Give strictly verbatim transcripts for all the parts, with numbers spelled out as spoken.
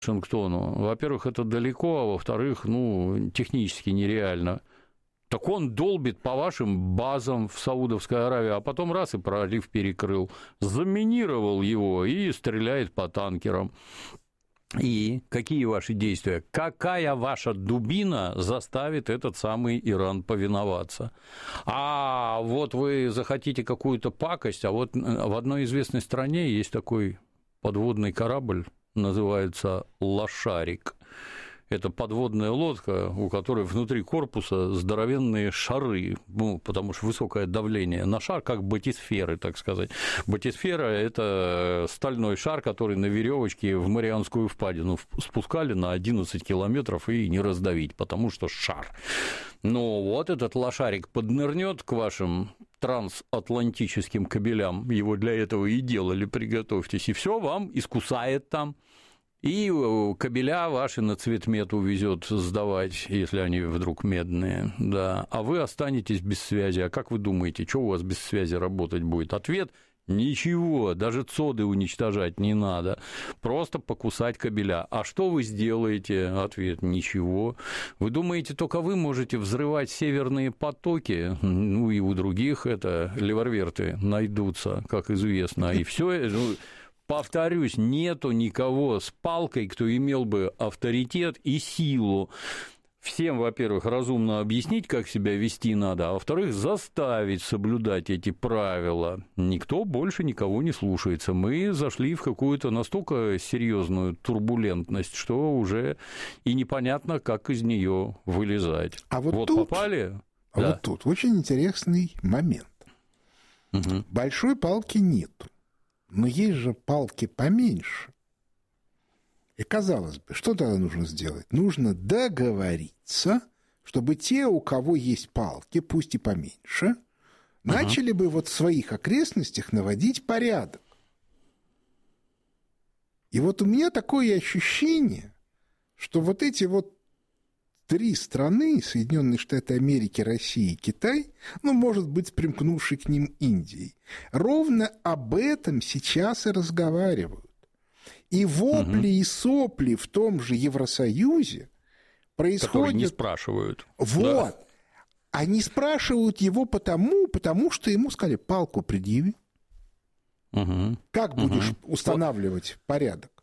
Вашингтону. Во-первых, это далеко, а во-вторых, ну, технически нереально. Так он долбит по вашим базам в Саудовской Аравии, а потом раз и пролив перекрыл, заминировал его и стреляет по танкерам. И какие ваши действия? Какая ваша дубина заставит этот самый Иран повиноваться? А вот вы захотите какую-то пакость, а вот в одной известной стране есть такой подводный корабль, называется «Лошарик». Это подводная лодка, у которой внутри корпуса здоровенные шары, ну, потому что высокое давление на шар, как батисферы, так сказать. Батисфера – это стальной шар, который на веревочке в Марианскую впадину спускали на одиннадцать километров и не раздавить, потому что шар. Но вот этот лошарик поднырнет к вашим трансатлантическим кабелям, его для этого и делали, приготовьтесь, и все вам искусает там. И кабеля ваши на цветмет увезет сдавать, если они вдруг медные, да, а вы останетесь без связи. А как вы думаете, что у вас без связи работать будет? Ответ – ничего, даже цоды уничтожать не надо, просто покусать кабеля. А что вы сделаете? Ответ – ничего. Вы думаете, только вы можете взрывать северные потоки? Ну, и у других это леварверты найдутся, как известно, и все. Ну, повторюсь, нету никого с палкой, кто имел бы авторитет и силу. Всем, во-первых, разумно объяснить, как себя вести надо, а во-вторых, заставить соблюдать эти правила. Никто больше никого не слушается. Мы зашли в какую-то настолько серьезную турбулентность, что уже и непонятно, как из нее вылезать. А вот, вот тут, попали. А да. вот тут очень интересный момент. Угу. Большой палки нету. Но есть же палки поменьше. И, казалось бы, что тогда нужно сделать? Нужно договориться, чтобы те, у кого есть палки, пусть и поменьше, uh-huh. начали бы вот в своих окрестностях наводить порядок. И вот у меня такое ощущение, что вот эти вот три страны, Соединенные Штаты Америки, Россия и Китай, ну, может быть, примкнувшие к ним Индией, ровно об этом сейчас и разговаривают. И вопли угу. и сопли в том же Евросоюзе происходят... Которые не спрашивают. Вот. Да. Они спрашивают его потому, потому что ему сказали, палку предъяви. Угу. Как будешь угу. устанавливать вот. порядок?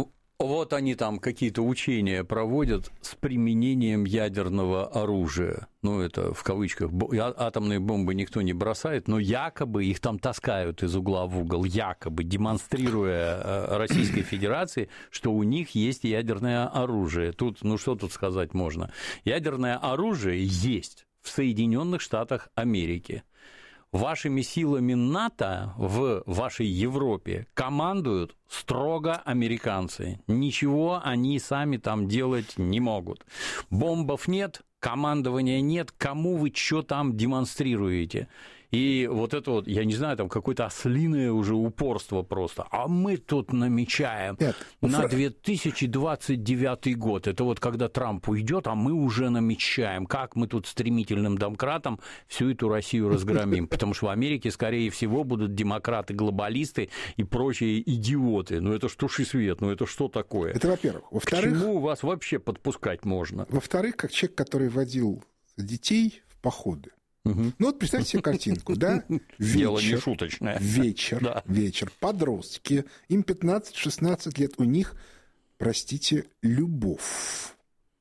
Вот они там какие-то учения проводят с применением ядерного оружия. Ну, это в кавычках. Атомные бомбы никто не бросает, но якобы их там таскают из угла в угол, якобы демонстрируя Российской Федерации, что у них есть ядерное оружие. Тут, ну, что тут сказать можно? Ядерное оружие есть в Соединенных Штатах Америки. Вашими силами НАТО в вашей Европе командуют строго американцы. Ничего они сами там делать не могут. Бомбов нет, командования нет, кому вы что там демонстрируете? И вот это вот, я не знаю, там какое-то ослиное уже упорство просто. А мы тут намечаем Нет, на две тысячи двадцать девятый год. Это вот когда Трамп уйдет, а мы уже намечаем, как мы тут стремительным домкратом всю эту Россию разгромим. Потому что в Америке, скорее всего, будут демократы-глобалисты и прочие идиоты. Ну это ж туши свет, ну это что такое? Это во-первых. Во-вторых, к чему вас вообще подпускать можно? Во-вторых, как человек, который водил детей в походы, Угу. Ну вот представьте себе картинку, да? Вечер, дело не шуточное. Вечер, да. вечер, подростки, им пятнадцать-шестнадцать лет, у них, простите, любовь.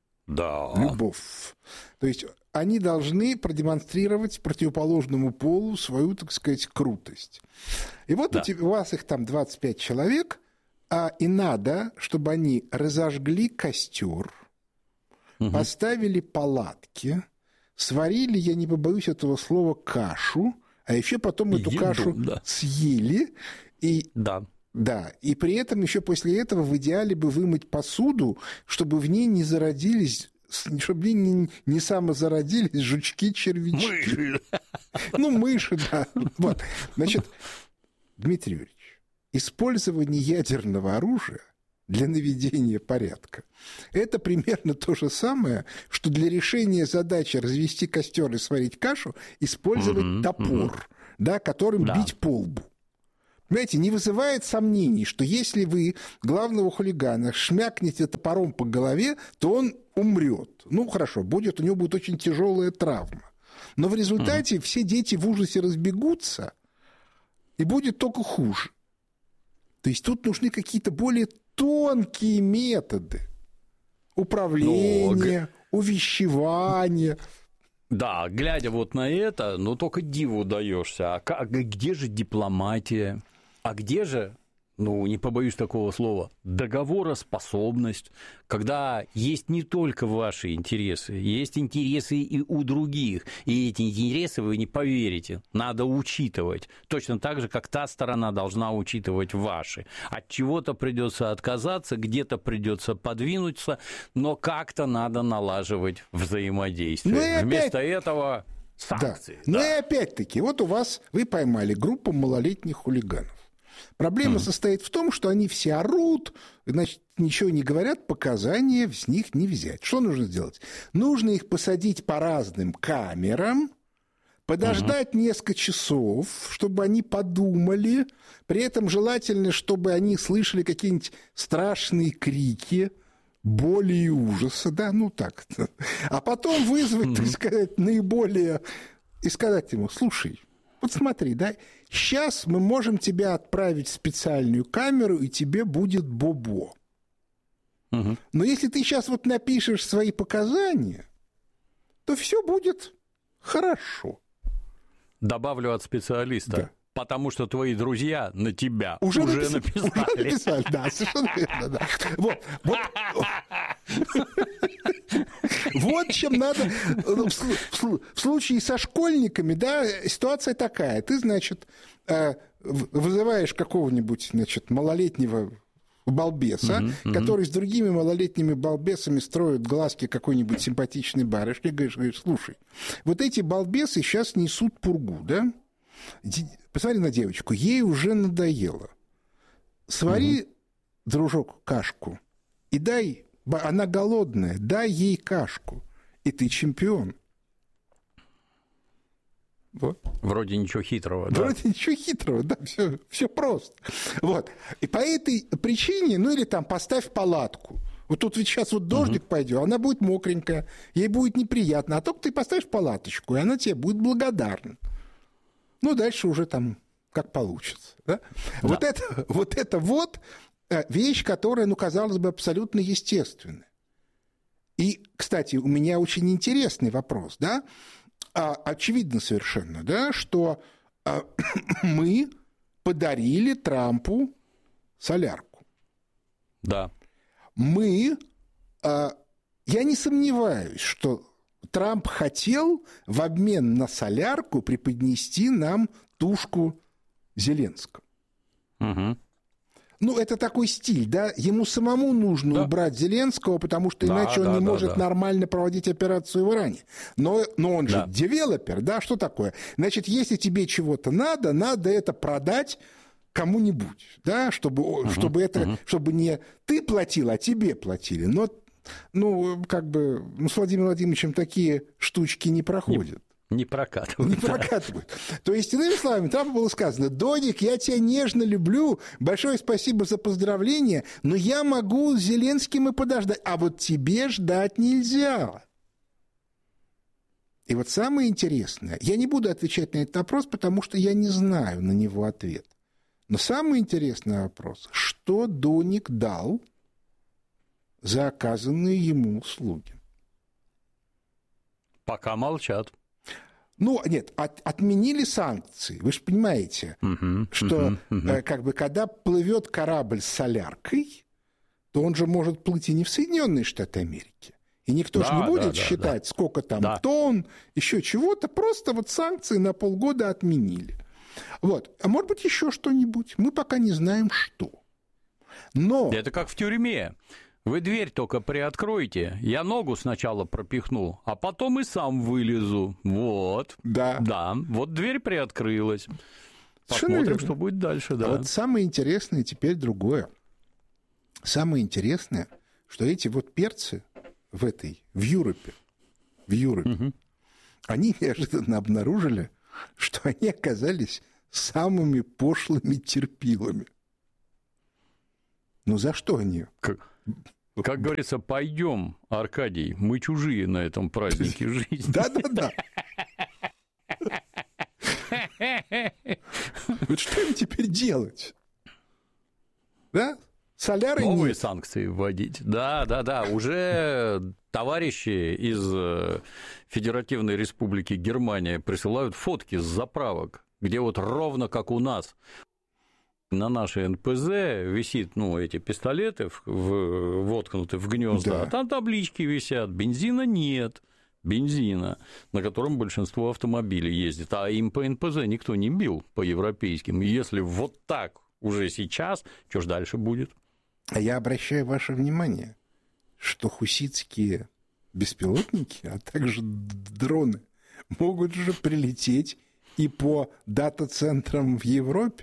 Да. Любовь. То есть они должны продемонстрировать противоположному полу свою, так сказать, крутость. И вот да. у вас их там двадцать пять человек, а и надо, чтобы они разожгли костер, угу. поставили палатки, сварили, я не побоюсь этого слова, кашу, а еще потом эту Еду, кашу да. съели. И, да. Да, и при этом еще после этого в идеале бы вымыть посуду, чтобы в ней не зародились, чтобы в ней не, не самозародились жучки-червячки. Мыши. Ну, мыши, да. Вот. Значит, Дмитрий Юрьевич, использование ядерного оружия для наведения порядка. Это примерно то же самое, что для решения задачи развести костер и сварить кашу использовать угу, топор, угу. да, которым да. бить по лбу. Понимаете, не вызывает сомнений, что если вы главного хулигана шмякнете топором по голове, то он умрет. Ну, хорошо, будет, у него будет очень тяжелая травма. Но в результате mm-hmm. все дети в ужасе разбегутся, и будет только хуже. То есть тут нужны какие-то более тонкие методы управления, Но... увещевания. Да, глядя вот на это, ну только диву даешься. А как, где же дипломатия? А где же, ну не побоюсь такого слова, договороспособность, когда есть не только ваши интересы, есть интересы и у других, и эти интересы, вы не поверите, надо учитывать, точно так же, как та сторона должна учитывать ваши. От чего-то придется отказаться, где-то придется подвинуться, но как-то надо налаживать взаимодействие. Ну опять... Вместо этого санкции. Да. Да. Ну и опять-таки, вот у вас, вы поймали группу малолетних хулиганов. Проблема mm-hmm. состоит в том, что они все орут, значит, ничего не говорят, показания с них не взять. Что нужно сделать? Нужно их посадить по разным камерам, подождать mm-hmm. несколько часов, чтобы они подумали, при этом желательно, чтобы они слышали какие-нибудь страшные крики, боли и ужаса, да, ну так. А потом вызвать, mm-hmm. так сказать, наиболее... и сказать ему, слушай, вот смотри, да, сейчас мы можем тебя отправить в специальную камеру, и тебе будет бобо. Угу. Но если ты сейчас вот напишешь свои показания, то все будет хорошо. Добавлю от специалиста. Да. Потому что твои друзья на тебя уже, уже написали. написали. Уже написали, да, совершенно верно, да. Вот, вот. Вот чем надо... В случае со школьниками, да, ситуация такая. Ты, значит, вызываешь какого-нибудь, значит, малолетнего балбеса, uh-huh, uh-huh. который с другими малолетними балбесами строит глазки какой-нибудь симпатичной барышни, говоришь, говоришь, слушай, вот эти балбесы сейчас несут пургу, да? Посмотри на девочку, ей уже надоело. Свари, угу. дружок, кашку и дай, она голодная, дай ей кашку, и ты чемпион. Вот. Вроде ничего хитрого, да? Вроде ничего хитрого, да, все, все просто. Вот. И по этой причине, ну или там поставь палатку. Вот тут ведь сейчас вот дождик угу. пойдет, она будет мокренькая, ей будет неприятно, а только ты поставишь палаточку, и она тебе будет благодарна. Ну, дальше уже там как получится. Да? Да. Вот, это, вот это вот вещь, которая, ну, казалось бы, абсолютно естественная. И, кстати, у меня очень интересный вопрос, да? А, очевидно совершенно, да, что а, мы подарили Трампу солярку. Да. Мы, а, я не сомневаюсь, что Трамп хотел в обмен на солярку преподнести нам тушку Зеленского. Угу. Ну, это такой стиль, да? Ему самому нужно да. убрать Зеленского, потому что иначе да, он да, не да, может да. нормально проводить операцию в Иране. Но, но он же да. девелопер, да? Что такое? Значит, если тебе чего-то надо, надо это продать кому-нибудь, да? Чтобы, угу. чтобы, это, угу. чтобы не ты платил, а тебе платили. Но Ну, как бы, ну, с Владимиром Владимировичем такие штучки не проходят. Не, не прокатывают. Не прокатывают. То есть, иными словами, Трампу было сказано: Доник, я тебя нежно люблю, большое спасибо за поздравления, но я могу с Зеленским и подождать, а вот тебе ждать нельзя. И вот самое интересное, я не буду отвечать на этот вопрос, потому что я не знаю на него ответ. Но самый интересный вопрос, что Доник дал за оказанные ему услуги? Пока молчат. Ну, нет, от, отменили санкции. Вы же понимаете, uh-huh, что uh-huh, uh-huh. как бы, когда плывет корабль с соляркой, то он же может плыть и не в Соединенные Штаты Америки. И никто да, же не будет да, считать, да, сколько там да. тонн, еще чего-то. Просто вот санкции на полгода отменили. Вот. А может быть, еще что-нибудь. Мы пока не знаем, что. Но... Это как в тюрьме. Вы дверь только приоткройте, я ногу сначала пропихну, а потом и сам вылезу. Вот. Да. Да, вот дверь приоткрылась. Посмотрим, что будет дальше. Да. А вот самое интересное теперь другое. Самое интересное, что эти вот перцы в этой, в Европе, в Европе, угу. они неожиданно обнаружили, что они оказались самыми пошлыми терпилами. Ну за что они? Как, как говорится, пойдем, Аркадий, мы чужие на этом празднике жизни. Да-да-да. Вот что им теперь делать? Да? Соляры нет. Новые санкции вводить. Да, да, да. Уже товарищи из Федеративной Республики Германия присылают фотки с заправок, где вот ровно как у нас на нашей эн пэ зэ висит, ну, эти пистолеты в, в, воткнуты в гнезда, да. А там таблички висят, бензина нет. Бензина, на котором большинство автомобилей ездит, а им по эн пэ зэ никто не бил по европейским. Если вот так уже сейчас, что ж дальше будет? А я обращаю ваше внимание, что хуситские беспилотники, а также дроны могут же прилететь и по дата-центрам в Европе.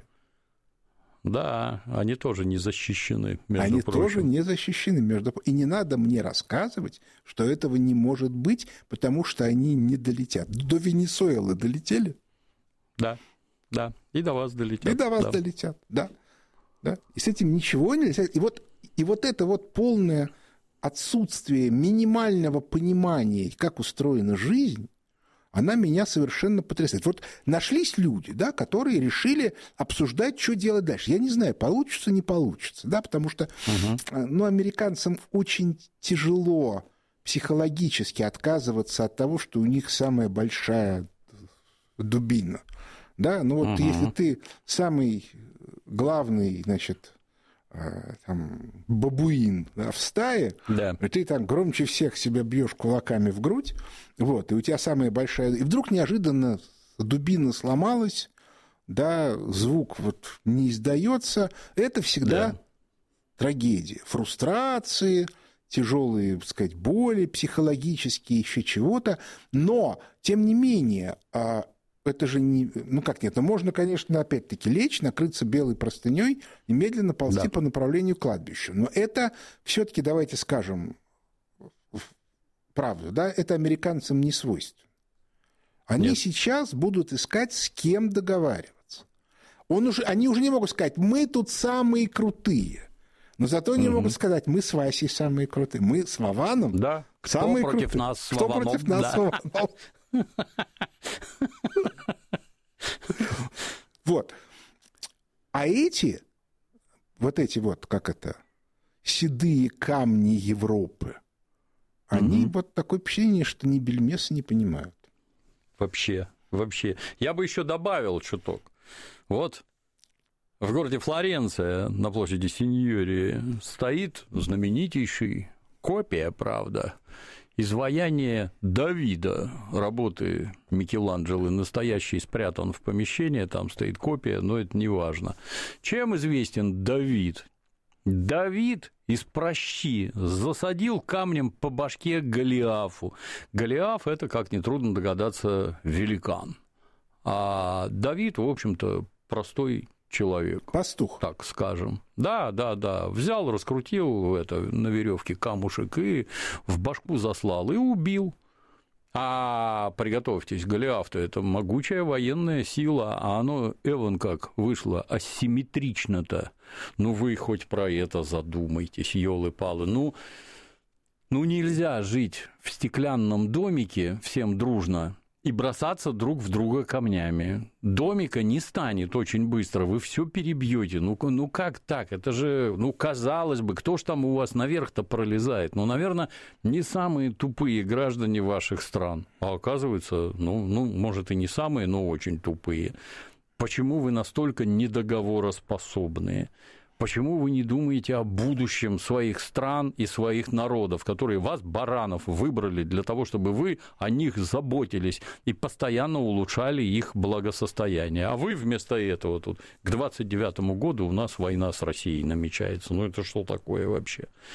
Да, они тоже не защищены, между они прочим. Они тоже не защищены, между прочим. И не надо мне рассказывать, что этого не может быть, потому что они не долетят. До Венесуэлы долетели? Да, да, и до вас долетят. И до вас да. долетят, да. да. И с этим ничего нельзя. И вот, и вот это вот полное отсутствие минимального понимания, как устроена жизнь, она меня совершенно потрясает. Вот нашлись люди, да, которые решили обсуждать, что делать дальше. Я не знаю, получится, не получится, да, потому что угу. ну, американцам очень тяжело психологически отказываться от того, что у них самая большая дубина. Да? Ну вот угу. если ты самый главный, значит, там, бабуин, да, в стае, да. и ты там громче всех себя бьешь кулаками в грудь, вот, и у тебя самая большая... И вдруг неожиданно дубина сломалась, да, звук вот не издается. Это всегда да. трагедия. Фрустрации, тяжелые, так сказать, боли психологические, еще чего-то. Но, тем не менее... Это же не... Ну, как нет? Ну, можно, конечно, опять-таки лечь, накрыться белой простыней и медленно ползти да. по направлению к кладбищу. Но это все-таки, давайте скажем правду, да, это американцам не свойственно. Они нет. сейчас будут искать, с кем договариваться. Он уже... Они уже не могут сказать, мы тут самые крутые. Но зато они mm-hmm. могут сказать, мы с Васей самые крутые. Мы с Вованом да. самые Кто против крутые. Нас с Кто Вованом? против нас да. с Вованом? Вот. А эти, вот эти вот, как это, седые камни Европы, они вот такое впечатление, что ни бельмеса не понимают. Вообще, вообще. Я бы еще добавил чуток. Вот в городе Флоренция на площади Синьори стоит знаменитейший, копия, правда, изваяние Давида, работы Микеланджело, настоящий, спрятан в помещении, там стоит копия, но это не важно. Чем известен Давид? Давид из пращи засадил камнем по башке Голиафу. Голиаф – это, как нетрудно догадаться, великан. А Давид, в общем-то, простой человек. Пастух. Так скажем. Да, да, да. Взял, раскрутил это на веревке камушек и в башку заслал, и убил. А приготовьтесь, Голиаф-то это могучая военная сила, а оно, эван как, вышло асимметрично-то. Ну, вы хоть про это задумайтесь, ёлы-палы. Ну, ну, нельзя жить в стеклянном домике всем дружно и бросаться друг в друга камнями. Домика не станет очень быстро, вы все перебьете. Ну, ну как так? Это же, ну, казалось бы, кто ж там у вас наверх-то пролезает? Ну, наверное, не самые тупые граждане ваших стран. А оказывается, ну, ну, может, и не самые, но очень тупые. Почему вы настолько недоговороспособные? Почему вы не думаете о будущем своих стран и своих народов, которые вас, баранов, выбрали для того, чтобы вы о них заботились и постоянно улучшали их благосостояние? А вы вместо этого тут к двадцать девятому году у нас война с Россией намечается. Ну это что такое вообще?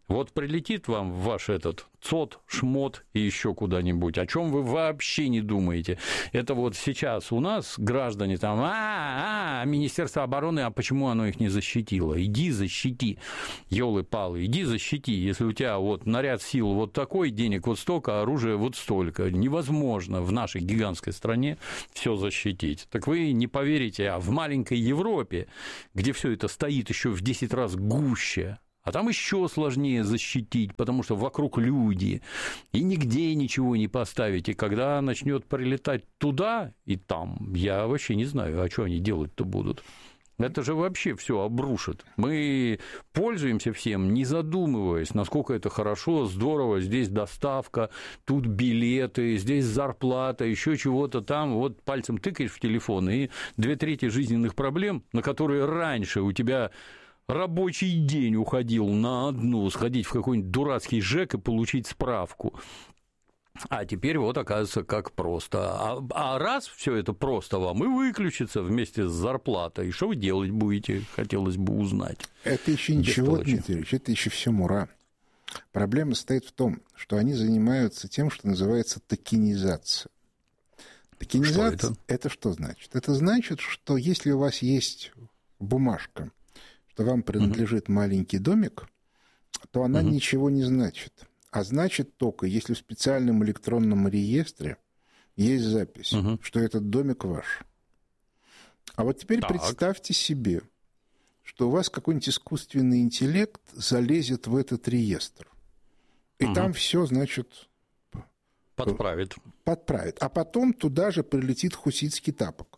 Вот прилетит вам ваш этот ЦОД, ШМОД и еще куда-нибудь, о чем вы вообще не думаете. Это вот сейчас у нас граждане там, а, а, Министерство обороны, а почему оно их не защитило? Иди защити, елы-палы, иди защити. Если у тебя вот наряд сил вот такой, денег вот столько, оружия вот столько. Невозможно в нашей гигантской стране все защитить. Так вы не поверите, а в маленькой Европе, где все это стоит еще в десять раз гуще, а там еще сложнее защитить, потому что вокруг люди, и нигде ничего не поставить. И когда начнет прилетать туда и там, я вообще не знаю, а что они делать-то будут. Это же вообще все обрушит. Мы пользуемся всем, не задумываясь, насколько это хорошо, здорово. Здесь доставка, тут билеты, здесь зарплата, еще чего-то там. Вот пальцем тыкаешь в телефон, и две трети жизненных проблем, на которые раньше у тебя рабочий день уходил на одну, сходить в какой-нибудь дурацкий ЖЭК и получить справку. А теперь вот оказывается как просто. А, а раз все это просто вам и выключится вместе с зарплатой, и что вы делать будете, хотелось бы узнать. Это еще ничего, Дмитрий Ильич, это еще все мура. Проблема состоит в том, что они занимаются тем, что называется токенизация. Токенизация что это? Это что значит? Это значит, что если у вас есть бумажка, что вам принадлежит угу. маленький домик, то она угу. ничего не значит. А значит только, если в специальном электронном реестре есть запись, угу. что этот домик ваш. А вот теперь так. представьте себе, что у вас какой-нибудь искусственный интеллект залезет в этот реестр. И угу. там все, значит... Подправит. Подправит. А потом туда же прилетит хуситский тапок.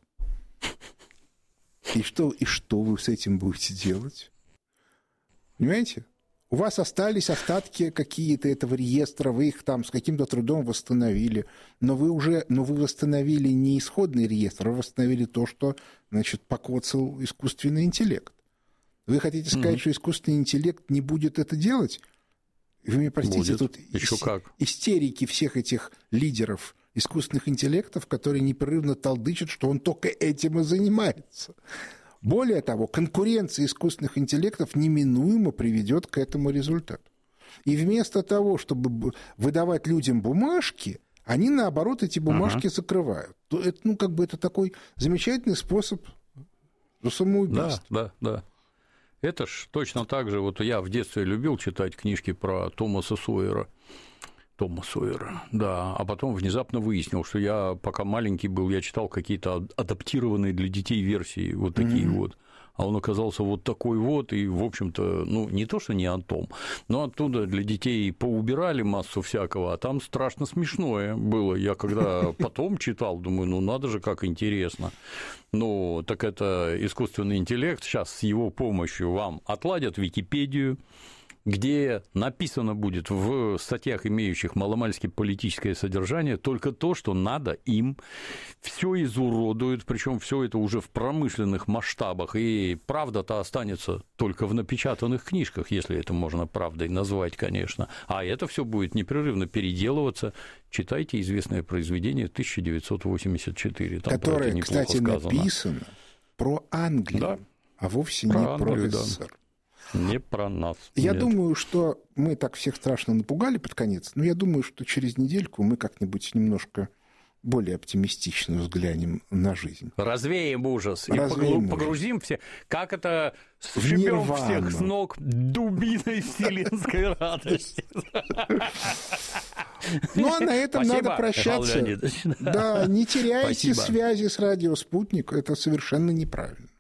И что, и что вы с этим будете делать? Понимаете? У вас остались остатки какие-то этого реестра, вы их там с каким-то трудом восстановили, но вы уже, но вы восстановили не исходный реестр, а восстановили то, что, значит, покоцал искусственный интеллект. Вы хотите сказать, mm-hmm. что искусственный интеллект не будет это делать? Вы мне простите, будет. Тут Еще ис- как. истерики всех этих лидеров искусственных интеллектов, которые непрерывно толдычат, что он только этим и занимается. Более того, конкуренция искусственных интеллектов неминуемо приведет к этому результату. И вместо того, чтобы выдавать людям бумажки, они, наоборот, эти бумажки ага. закрывают. Это, ну, как бы это такой замечательный способ самоубийства. Да, да, да. Это ж точно так же, вот я в детстве любил читать книжки про Томаса Сойера. Тома Сойера, да, а потом внезапно выяснил, что я, пока маленький был, я читал какие-то адаптированные для детей версии, вот такие mm-hmm. вот, а он оказался вот такой вот, и, в общем-то, ну, не то, что не о том, но оттуда для детей поубирали массу всякого, а там страшно смешное было. Я когда потом читал, думаю, ну, надо же, как интересно. Ну, так это искусственный интеллект, сейчас с его помощью вам отладят Википедию, где написано будет в статьях, имеющих маломальски политическое содержание, только то, что надо им, все изуродуют, причем все это уже в промышленных масштабах, и правда-то останется только в напечатанных книжках, если это можно правдой назвать, конечно, а это все будет непрерывно переделываться. Читайте известное произведение тысяча девятьсот восемьдесят четыре, там которое, кстати, сказано. Написано про Англию, да? а вовсе про не Англию, про СССР. Да. Не про нас. Я нет. думаю, что мы так всех страшно напугали под конец, но я думаю, что через недельку мы как-нибудь немножко более оптимистично взглянем на жизнь. Развеем ужас. Развеем и погрузим всех. Как это сшибем всех с ног дубиной вселенской радости. Ну, а на этом Спасибо, надо прощаться. Да, не теряйте Спасибо. связи с радио «Спутник». Это совершенно неправильно.